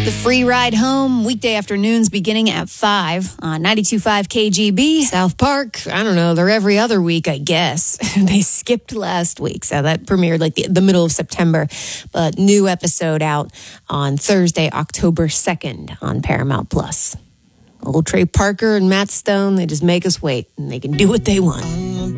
The free ride home, weekday afternoons beginning at 5 on 92.5 KGB. South Park, I don't know, they're every other week, I guess. They skipped last week, so that premiered like the middle of September. But new episode out on Thursday, October 2nd on Paramount Plus. Old Trey Parker and Matt Stone, they just make us wait, and they can do what they want.